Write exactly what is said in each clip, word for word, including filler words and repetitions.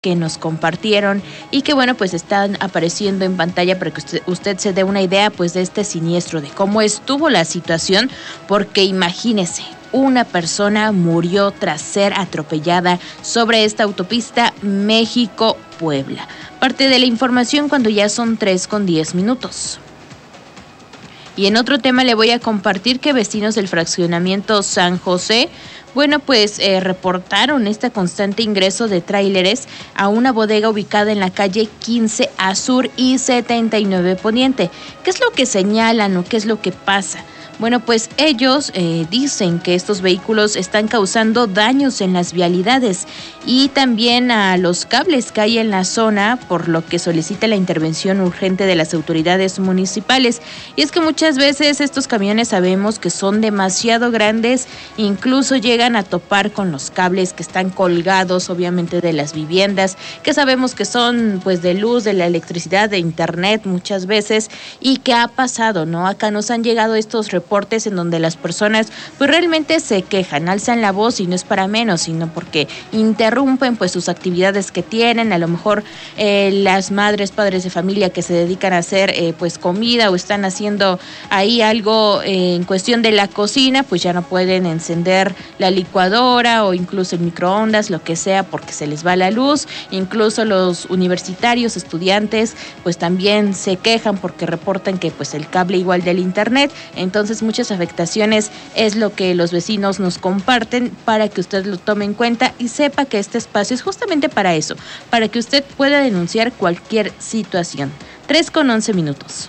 que nos compartieron y que bueno pues están apareciendo en pantalla para que usted, usted se dé una idea pues de este siniestro, de cómo estuvo la situación, porque imagínese, una persona murió tras ser atropellada sobre esta autopista México-Puebla. Parte de la información cuando ya son tres con diez minutos. Y en otro tema le voy a compartir que vecinos del fraccionamiento San José, bueno, pues eh, reportaron este constante ingreso de tráileres a una bodega ubicada en la calle quince A Sur y setenta y nueve Poniente. ¿Qué es lo que señalan o qué es lo que pasa? Bueno, pues ellos eh, dicen que estos vehículos están causando daños en las vialidades y también a los cables que hay en la zona, por lo que solicita la intervención urgente de las autoridades municipales. Y es que muchas veces estos camiones sabemos que son demasiado grandes, incluso llegan a topar con los cables que están colgados, obviamente, de las viviendas, que sabemos que son pues de luz, de la electricidad, de internet muchas veces. ¿Y qué ha pasado, no? Acá nos han llegado estos reportes en donde las personas pues realmente se quejan, alzan la voz y no es para menos, sino porque interrumpen pues sus actividades que tienen, a lo mejor eh, las madres, padres de familia que se dedican a hacer eh, pues comida o están haciendo ahí algo eh, en cuestión de la cocina, pues ya no pueden encender la licuadora o incluso el microondas, lo que sea, porque se les va la luz. Incluso los universitarios, estudiantes, pues también se quejan porque reportan que pues el cable igual del internet, entonces muchas afectaciones es lo que los vecinos nos comparten para que usted lo tome en cuenta y sepa que este espacio es justamente para eso, para que usted pueda denunciar cualquier situación. tres con once minutos.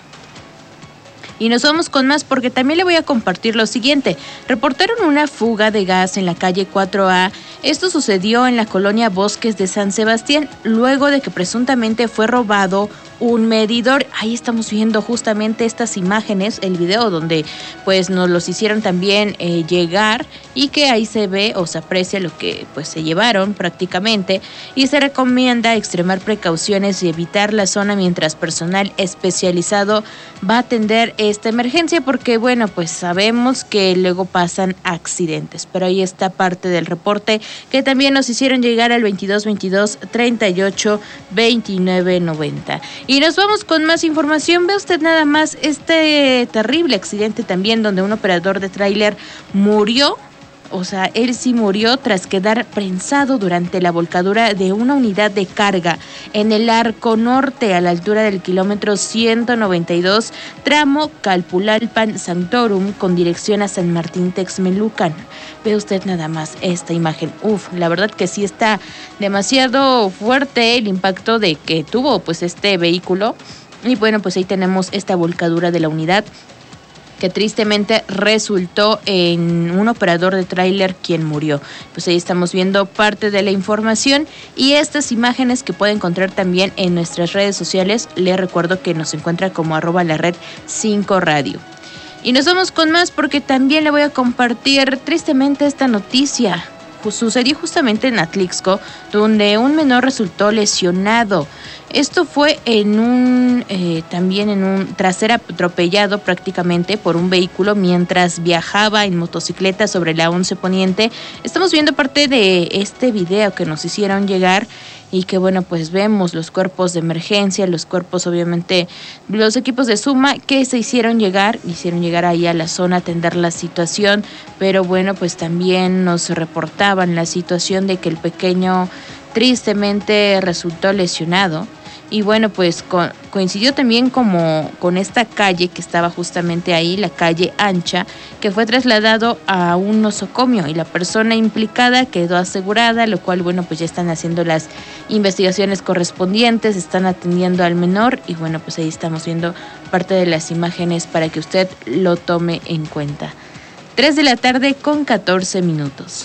Y nos vamos con más porque también le voy a compartir lo siguiente. Reportaron una fuga de gas en la calle cuatro A. Esto sucedió en la colonia Bosques de San Sebastián, luego de que presuntamente fue robado un medidor. Ahí estamos viendo justamente estas imágenes, el video donde pues nos los hicieron también eh, llegar y que ahí se ve o se aprecia lo que pues se llevaron prácticamente, y se recomienda extremar precauciones y evitar la zona mientras personal especializado va a atender esta emergencia, porque bueno pues sabemos que luego pasan accidentes, pero ahí está parte del reporte que también nos hicieron llegar al veintidós veintidós treinta y ocho veintinueve noventa. Y nos vamos con más información. Ve usted nada más este terrible accidente también donde un operador de tráiler murió. O sea, él sí murió tras quedar prensado durante la volcadura de una unidad de carga en el Arco Norte, a la altura del kilómetro ciento noventa y dos, tramo Calpulalpan-Sanctorum, con dirección a San Martín Texmelucan. Ve usted nada más esta imagen. Uf, la verdad que sí está demasiado fuerte el impacto de que tuvo pues este vehículo. Y bueno, pues ahí tenemos esta volcadura de la unidad, que tristemente resultó en un operador de tráiler quien murió. Pues ahí estamos viendo parte de la información y estas imágenes que puede encontrar también en nuestras redes sociales. Les recuerdo que nos encuentra como arroba la red cinco radio. Y nos vamos con más porque también le voy a compartir tristemente esta noticia. Sucedió justamente en Atlixco, donde un menor resultó lesionado. Esto fue en un, eh, también en un, tras ser atropellado prácticamente por un vehículo mientras viajaba en motocicleta sobre la once Poniente. Estamos viendo parte de este video que nos hicieron llegar y que bueno, pues vemos los cuerpos de emergencia, los cuerpos obviamente, los equipos de Suma que se hicieron llegar, hicieron llegar ahí a la zona a atender la situación, pero bueno, pues también nos reportaban la situación de que el pequeño tristemente resultó lesionado. Y bueno, pues co- coincidió también como con esta calle que estaba justamente ahí, la calle ancha, que fue trasladado a un nosocomio y la persona implicada quedó asegurada, lo cual, bueno, pues ya están haciendo las investigaciones correspondientes, están atendiendo al menor y bueno, pues ahí estamos viendo parte de las imágenes para que usted lo tome en cuenta. tres de la tarde con catorce minutos.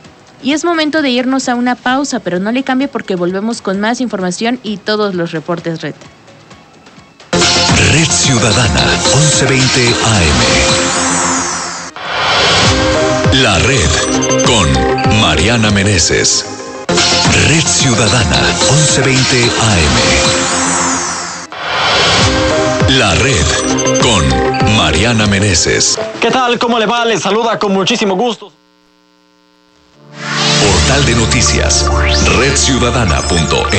Y es momento de irnos a una pausa, pero no le cambie porque volvemos con más información y todos los reportes Red. Red Ciudadana, once veinte A M. La Red con Mariana Meneses. Red Ciudadana, once veinte A M. La Red con Mariana Meneses. ¿Qué tal? ¿Cómo le va? Les saluda con muchísimo gusto. portal de noticias, red ciudadana punto